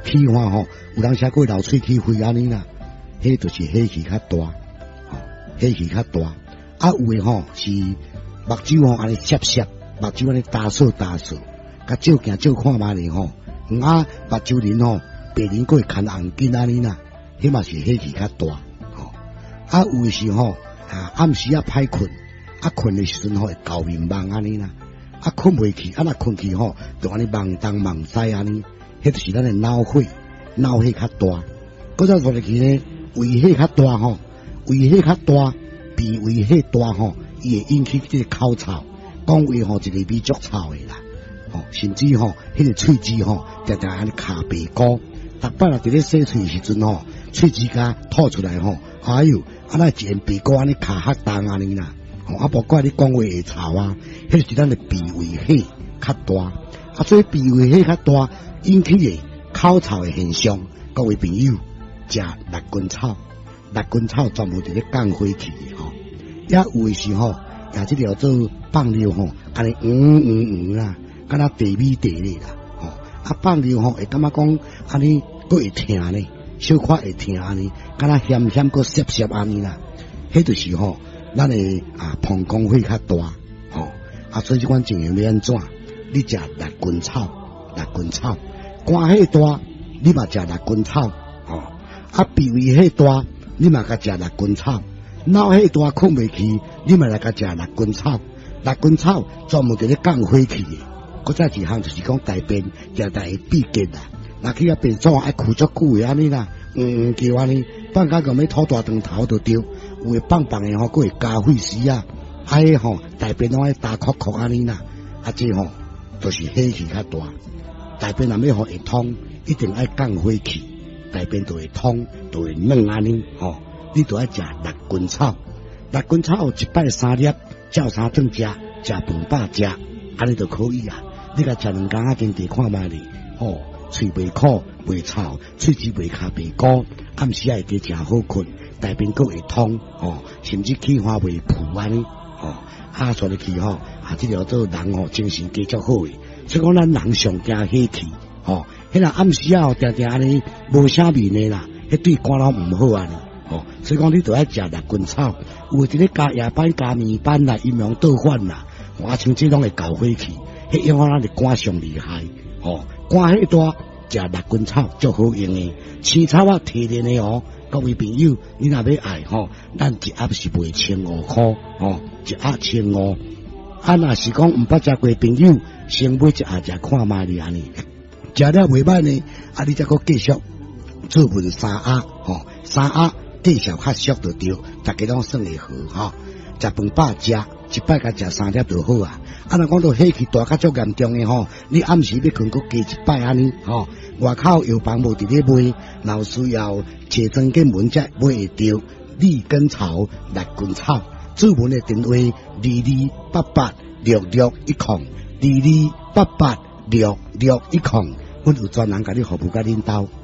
气花吼，有人写过流喙齿灰安尼啦，迄就是火气较大，火气较大。啊，有诶吼是目睭吼安尼涩涩，目睭安尼打扫，甲照镜照看嘛咧吼，啊目睭鳞吼白鳞过会牵红筋安尼啦，迄嘛是火气较大。啊，有诶是吼暗时啊歹困，啊困诶时阵吼会搞面梦安尼啦，啊困袂去，啊若困去吼就安尼梦东梦西安尼，迄就是咱诶脑火较大。搁再说入去呢，胃火较大吼，胃火较大，脾胃火大吼，伊会引起即个口臭，讲话吼一个味足臭诶啦，甚至吼迄个喙齿吼常常安尼卡白膏，逐摆若伫咧洗喙时阵吼，喙齿甲吐出来吼，哎哟，啊那一个白膏安尼卡较重安尼啦，啊无怪你讲话会臭啊，迄就是咱诶脾胃火较大，啊所以脾胃火较大引起诶口臭诶现象，各位朋友食六根草。六根草全部伫咧降火气诶吼，也有诶是吼，也即条做放尿吼，安尼啦，敢若地米地咧啦，啊放尿吼会感觉讲安尼佫会疼呢，小可会疼安尼，敢若咸佫涩涩安尼啦，迄就是吼，咱诶膀胱火较大，所以即款情形要安怎？你食六根草，肝火大，你嘛食六根草，脾胃火大。你嘛甲食六根草，脑火大困袂去，你嘛来甲食六根草。六根草专门伫咧降火气诶。搁再一项就是讲大便常常会闭结啦，若去便所爱哭足久诶安尼啦，叫安尼，放假个要吐大肠头就对，有诶棒诶吼，佫会加血丝啊，迄吼大便拢爱打哭哭安尼啦，这吼就是火气较大，大便若要互会通，一定爱降火气。大便就会通，就会软安尼，你就要食六根草。六根草一摆3粒，照三顿食，食饭饱食，安尼就可以啊。你甲食2工仔经地看卖咧，喙袂苦，袂臭，喙齿袂卡白膏，暗时会加食好困，大便佫会通，甚至气花袂浮安尼，说入去即条做人精神加足好诶。所以讲咱人上惊火气，迄个暗时常常安尼无啥面诶啦，迄对肝脑毋好安尼，所以讲你著爱食六根草，有伫咧加夜班、加面班啦、阴阳倒反啦，像这拢会搞火气，迄影响咱的肝上厉害，肝火大食六根草足好用诶，青草啊提炼诶各位朋友，你若要爱咱一盒是卖1500块，一盒1500，若是讲毋捌食过朋友，先买一盒食看卖咧安尼。食了袂歹呢，你再搁继续做份3盒，3盒继续较俗就对，大家拢算会好食饭饱食，一摆甲食3粒就好啊。若讲到火气大较足严重诶你暗时要困搁加一摆安尼外口药房无伫咧卖，若需要找专进门才买会到利根草、六根草。主文诶电话22886610，22886610，阮有专人甲你服务甲领导。